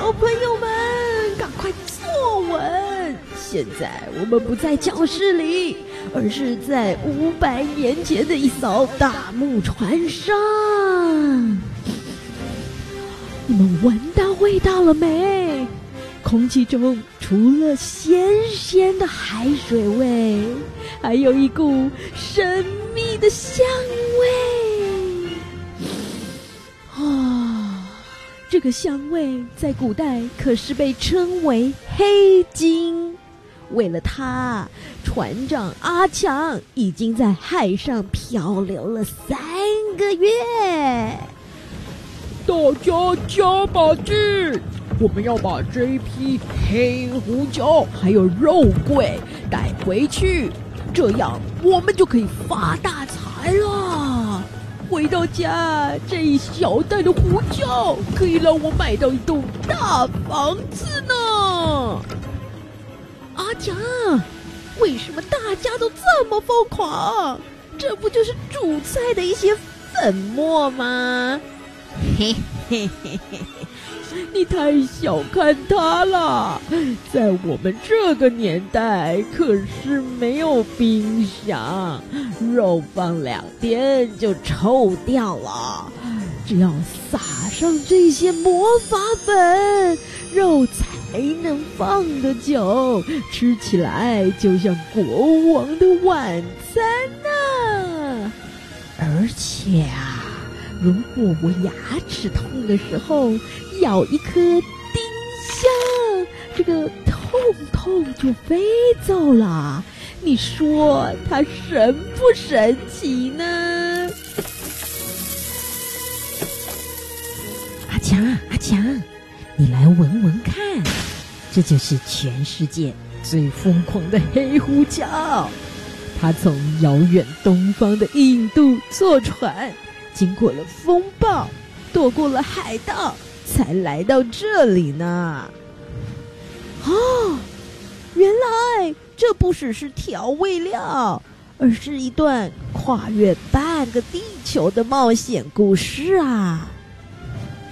小朋友们，赶快坐稳！现在我们不在教室里，而是在500年前的一艘大木船上。你们闻到味道了没？空气中除了咸咸的海水味，还有一股神秘的香味。这个香味在古代可是被称为黑金。为了它，船长阿强已经在海上漂流了3个月。 大家加把劲，我们要把这一批黑胡椒还有肉桂带回去，这样我们就可以发大财了。回到家，这一小袋的胡椒可以让我买到一栋大房子呢。 阿强，为什么大家都这么疯狂？这不就是煮菜的一些粉末吗？ 嘿嘿嘿嘿， 你太小看它了，在我们这个年代可是没有冰箱，肉放2天就臭掉了。只要撒上这些魔法粉，肉才能放得久，吃起来就像国王的晚餐呢。 而且啊，如果我牙齿痛的时候咬一颗丁香，这个痛就飞走了。你说它神不神奇呢？ 阿强，你来闻闻看，这就是全世界最疯狂的黑胡椒。 它从遥远东方的印度坐船，经过了风暴，躲过了海盗，才来到这里呢。 原来这不只是调味料，而是一段跨越半个地球的冒险故事啊！